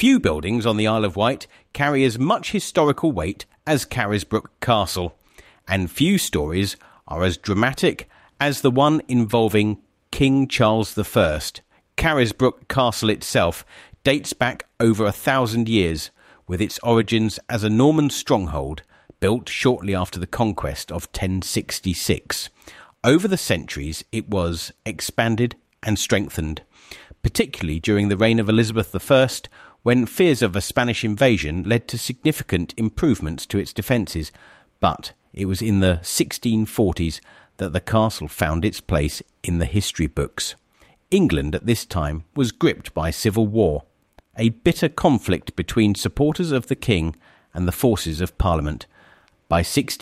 Few buildings on the Isle of Wight carry as much historical weight as Carisbrooke Castle, and few stories are as dramatic as the one involving King Charles I. Carisbrooke Castle itself dates back over 1,000 years, with its origins as a Norman stronghold built shortly after the conquest of 1066. Over the centuries, it was expanded and strengthened, particularly during the reign of Elizabeth I, when fears of a Spanish invasion led to significant improvements to its defences. But it was in the 1640s that the castle found its place in the history books. England at this time was gripped by civil war, a bitter conflict between supporters of the king and the forces of Parliament. By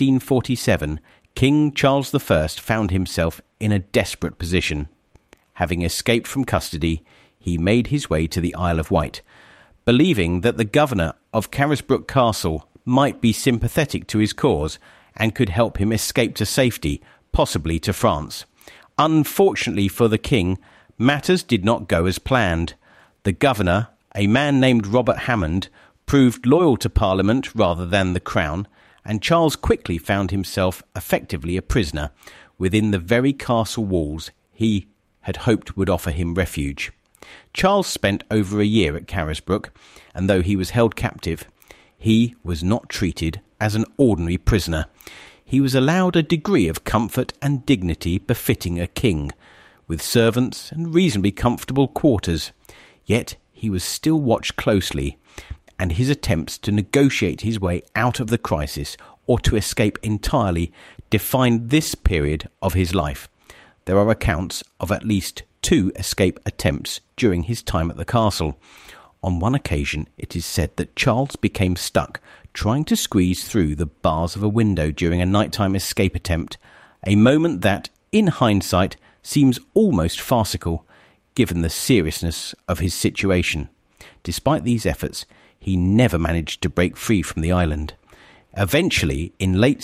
1647, King Charles I found himself in a desperate position. Having escaped from custody, he made his way to the Isle of Wight, believing that the governor of Carisbrooke Castle might be sympathetic to his cause and could help him escape to safety, possibly to France. Unfortunately for the king, matters did not go as planned. The governor, a man named Robert Hammond, proved loyal to Parliament rather than the Crown, and Charles quickly found himself effectively a prisoner within the very castle walls he had hoped would offer him refuge. Charles spent over a year at Carisbrooke, and though he was held captive, he was not treated as an ordinary prisoner. He was allowed a degree of comfort and dignity befitting a king, with servants and reasonably comfortable quarters. Yet he was still watched closely, and his attempts to negotiate his way out of the crisis or to escape entirely defined this period of his life. There are accounts of at least 2 escape attempts during his time at the castle. On one occasion, it is said that Charles became stuck trying to squeeze through the bars of a window during a nighttime escape attempt, a moment that, in hindsight, seems almost farcical, given the seriousness of his situation. Despite these efforts, he never managed to break free from the island. Eventually, in late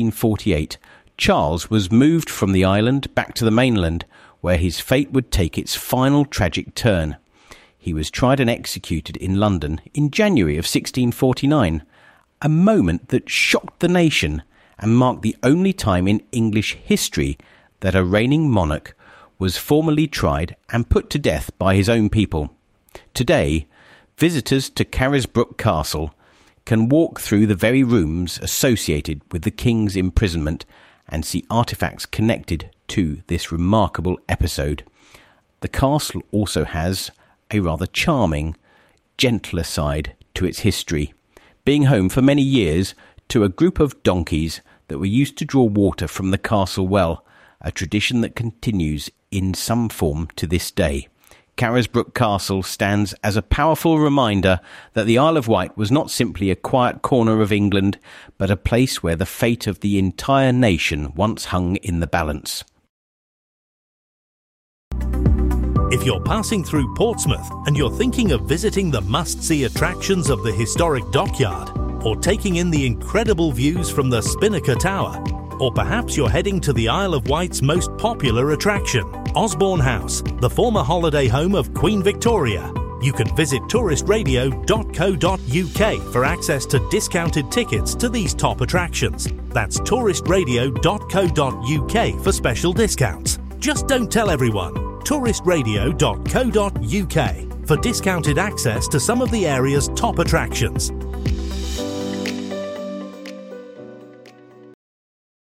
1648, Charles was moved from the island back to the mainland, where his fate would take its final tragic turn. He was tried and executed in London in January of 1649, a moment that shocked the nation and marked the only time in English history that a reigning monarch was formally tried and put to death by his own people. Today, visitors to Carisbrooke Castle can walk through the very rooms associated with the king's imprisonment and see artefacts connected to this remarkable episode. The castle also has a rather charming, gentler side to its history, being home for many years to a group of donkeys that were used to draw water from the castle well, a tradition that continues in some form to this day. Carisbrooke Castle stands as a powerful reminder that the Isle of Wight was not simply a quiet corner of England, but a place where the fate of the entire nation once hung in the balance. If you're passing through Portsmouth and you're thinking of visiting the must-see attractions of the historic dockyard, or taking in the incredible views from the Spinnaker Tower, or perhaps you're heading to the Isle of Wight's most popular attraction, Osborne House, the former holiday home of Queen Victoria, you can visit touristradio.co.uk for access to discounted tickets to these top attractions. That's touristradio.co.uk for special discounts. Just don't tell everyone. touristradio.co.uk for discounted access to some of the area's top attractions.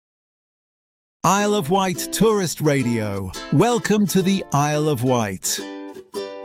Isle of Wight Tourist Radio. Welcome to the Isle of Wight.